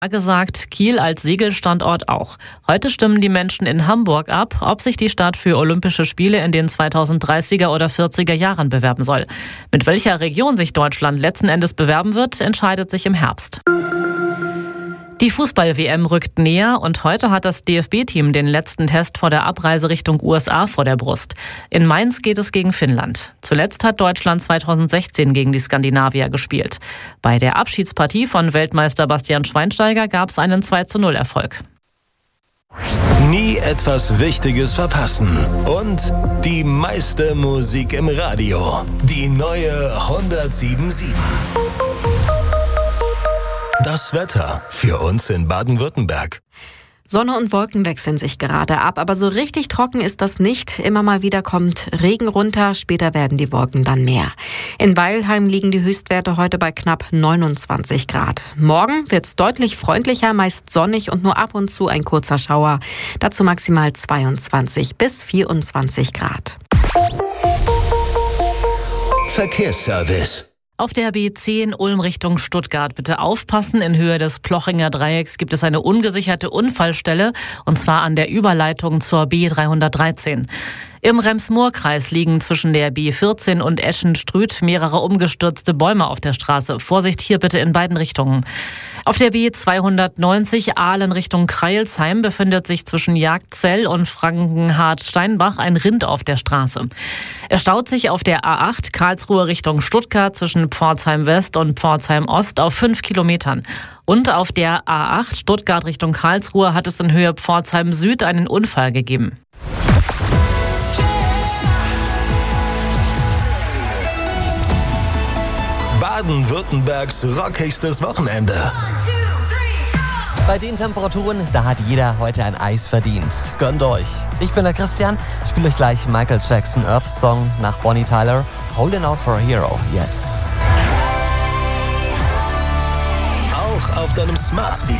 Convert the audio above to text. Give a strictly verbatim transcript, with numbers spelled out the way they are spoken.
Gesagt, Kiel als Siegelstandort auch. Heute stimmen die Menschen in Hamburg ab, ob sich die Stadt für Olympische Spiele in den zweitausenddreißiger oder vierziger Jahren bewerben soll. Mit welcher Region sich Deutschland letzten Endes bewerben wird, entscheidet sich im Herbst. Die Fußball-W M rückt näher und heute hat das D F B-Team den letzten Test vor der Abreise Richtung U S A vor der Brust. In Mainz geht es gegen Finnland. Zuletzt hat Deutschland zweitausendsechzehn gegen die Skandinavier gespielt. Bei der Abschiedspartie von Weltmeister Bastian Schweinsteiger gab es einen zwei zu null Erfolg. Nie etwas Wichtiges verpassen. Und die meiste Musik im Radio. Die neue hundertsieben Komma sieben. Das Wetter für uns in Baden-Württemberg. Sonne und Wolken wechseln sich gerade ab, aber so richtig trocken ist das nicht. Immer mal wieder kommt Regen runter, später werden die Wolken dann mehr. In Weilheim liegen die Höchstwerte heute bei knapp neunundzwanzig Grad. Morgen wird's deutlich freundlicher, meist sonnig und nur ab und zu ein kurzer Schauer. Dazu maximal zweiundzwanzig bis vierundzwanzig Grad. Verkehrsservice. Auf der B zehn Ulm Richtung Stuttgart bitte aufpassen. In Höhe des Plochinger Dreiecks gibt es eine ungesicherte Unfallstelle, und zwar an der Überleitung zur B dreihundertdreizehn. Im Rems-Murr-Kreis liegen zwischen der B vierzehn und Eschen-Strüth mehrere umgestürzte Bäume auf der Straße. Vorsicht hier bitte in beiden Richtungen. Auf der B zweihundertneunzig Aalen Richtung Kreilsheim befindet sich zwischen Jagdzell und Frankenhardt-Steinbach ein Rind auf der Straße. Er staut sich auf der A acht Karlsruhe Richtung Stuttgart zwischen Pforzheim West und Pforzheim Ost auf fünf Kilometern. Und auf der A acht Stuttgart Richtung Karlsruhe hat es in Höhe Pforzheim Süd einen Unfall gegeben. Baden-Württembergs rockigstes Wochenende. Bei den Temperaturen, da hat jeder heute ein Eis verdient. Gönnt euch. Ich bin der Christian, spiele euch gleich Michael Jackson Earth Song nach Bonnie Tyler. Holding Out for a Hero, jetzt. Auch auf deinem Smart Speaker.